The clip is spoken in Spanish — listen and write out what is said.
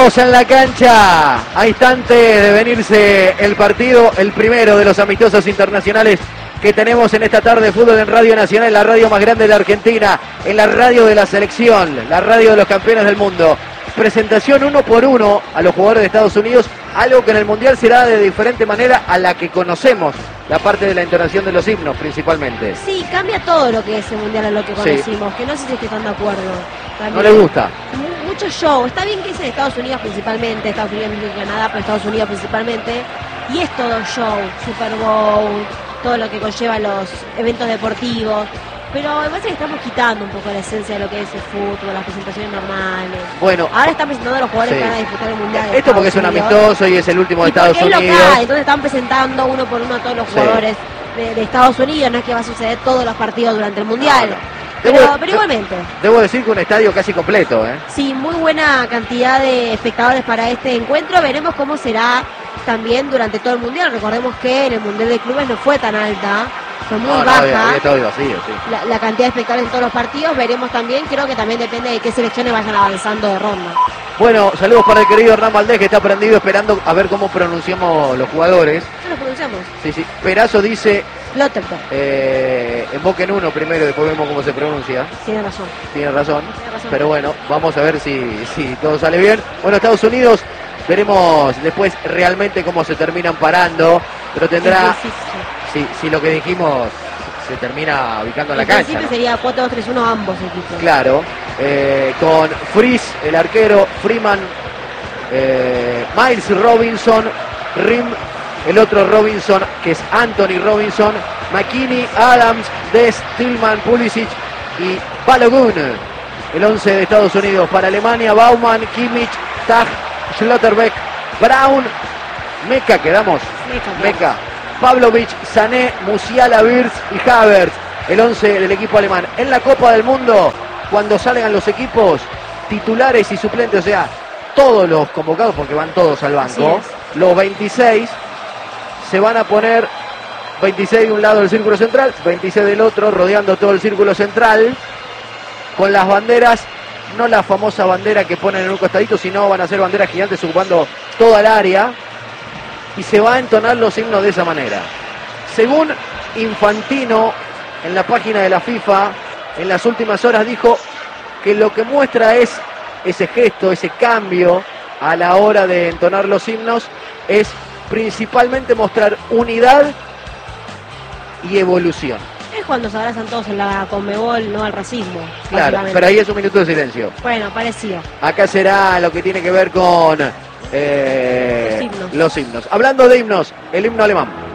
Entramos en la cancha a instante de venirse el partido, el primero de los amistosos internacionales que tenemos en esta tarde de fútbol en Radio Nacional, la radio más grande de la Argentina, en la radio de la selección, la radio de los campeones del mundo. Presentación 1 por 1 a los jugadores de Estados Unidos, algo que en el Mundial será de diferente manera a la que conocemos, la parte de la entonación de los himnos principalmente. Sí, cambia todo lo que es el Mundial a lo que conocimos, que no sé si están de acuerdo. También. ¿No le gusta? Mucho show, está bien que es en Estados Unidos principalmente, Estados Unidos y Canadá, pero Estados Unidos principalmente, y es todo show, Super Bowl, todo lo que conlleva los eventos deportivos. Pero me parece que estamos quitando un poco la esencia de lo que es el fútbol, las presentaciones normales. Bueno, ahora están presentando a los jugadores que van a disputar el Mundial. Esto porque es un amistoso y es el último de Estados Unidos. Local, entonces están presentando uno por uno a todos los jugadores de Estados Unidos. No es que va a suceder todos los partidos durante el Mundial. Pero igualmente. Debo decir que un estadio casi completo, ¿eh? Sí, muy buena cantidad de espectadores para este encuentro. Veremos cómo será también durante todo el Mundial. Recordemos que en el Mundial de Clubes no fue tan alta. Fue muy baja había todo vacío, sí. la cantidad de espectadores en todos los partidos. Veremos también, creo que también depende de qué selecciones vayan avanzando de ronda. Bueno, saludos para el querido Hernán Valdés, que está prendido esperando a ver cómo pronunciamos los jugadores. ¿Cómo los pronunciamos? Sí. Perazo dice... Lotterton. Invoquen uno primero y después vemos cómo se pronuncia. Tiene razón. Tiene razón. Pero bueno, vamos a ver si todo sale bien. Bueno, Estados Unidos, veremos después realmente cómo se terminan parando. Pero tendrá... Si lo que dijimos se termina ubicando en la cancha. En principio sería 4-2-3-1 ambos equipos. Claro, con Fries, el arquero, Freeman, Miles Robinson, Rim, el otro Robinson, que es Anthony Robinson, McKinney, Adams, Dest, Tillman, Pulisic y Balogun. El 11 de Estados Unidos para Alemania, Baumann, Kimmich, Tag, Schlotterbeck, Brown, Meca, quedamos. Meca. Pavlovic, Sané, Musiala, Wirtz y Havertz, el 11 del equipo alemán. En la Copa del Mundo, cuando salgan los equipos titulares y suplentes, o sea, todos los convocados, porque van todos al banco, los 26 se van a poner 26 de un lado del círculo central, 26 del otro, rodeando todo el círculo central, con las banderas, no la famosa bandera que ponen en un costadito, sino van a ser banderas gigantes ocupando toda el área. Y se va a entonar los himnos de esa manera. Según Infantino, en la página de la FIFA, en las últimas horas dijo que lo que muestra es ese gesto, ese cambio a la hora de entonar los himnos, es principalmente mostrar unidad y evolución. Es cuando se abrazan todos en la Conmebol, no al racismo. Claro, pero ahí es un minuto de silencio. Bueno, parecido. Acá será lo que tiene que ver con... los himnos. Hablando de himnos, el himno alemán.